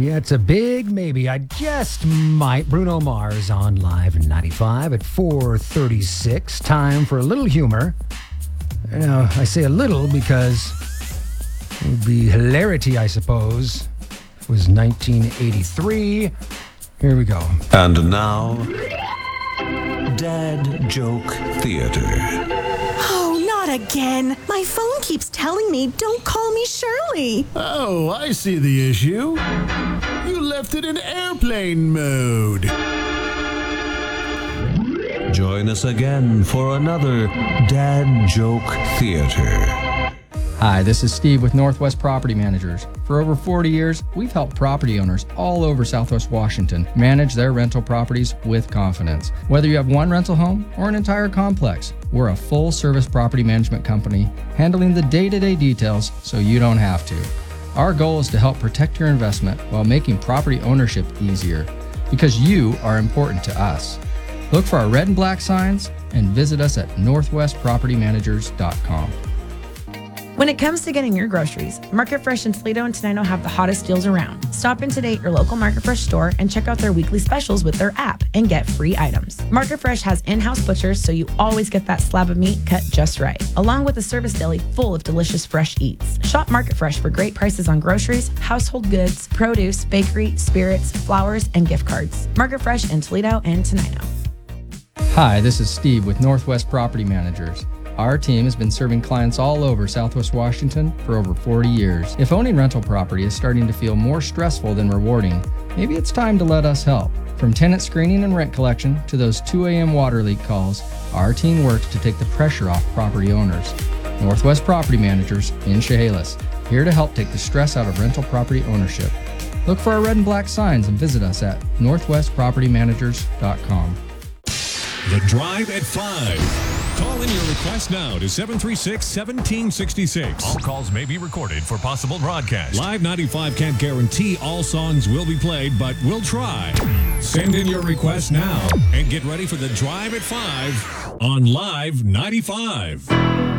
Yeah, it's a big maybe. I just might. Bruno Mars on Live 95 at 4:36. Time for a little humor. Now, I say a little because it would be hilarity, I suppose. It was 1983. Here we go. And now, Dad Joke Theater. Oh, not again. My phone keeps telling me, don't call me Shirley. Oh, I see the issue. You left it in airplane mode. Join us again for another Dad Joke Theater. Hi, this is Steve with Northwest Property Managers. For over 40 years, we've helped property owners all over Southwest Washington manage their rental properties with confidence. Whether you have one rental home or an entire complex, we're a full-service property management company handling the day-to-day details so you don't have to. Our goal is to help protect your investment while making property ownership easier, because you are important to us. Look for our red and black signs and visit us at northwestpropertymanagers.com. When it comes to getting your groceries, Market Fresh in Toledo and Tenino have the hottest deals around. Stop in today at your local Market Fresh store and check out their weekly specials with their app and get free items. Market Fresh has in-house butchers, so you always get that slab of meat cut just right, along with a service deli full of delicious fresh eats. Shop Market Fresh for great prices on groceries, household goods, produce, bakery, spirits, flowers, and gift cards. Market Fresh in Toledo and Tenino. Hi, this is Steve with Northwest Property Managers. Our team has been serving clients all over Southwest Washington for over 40 years. If owning rental property is starting to feel more stressful than rewarding, maybe it's time to let us help. From tenant screening and rent collection to those 2 a.m. water leak calls, our team works to take the pressure off property owners. Northwest Property Managers in Chehalis, here to help take the stress out of rental property ownership. Look for our red and black signs and visit us at northwestpropertymanagers.com. The Drive at 5. Call in your request now to 736-1766. All calls may be recorded for possible broadcast. Live 95 can't guarantee all songs will be played, but we'll try. Send in your request now and get ready for the Drive at 5 on Live 95.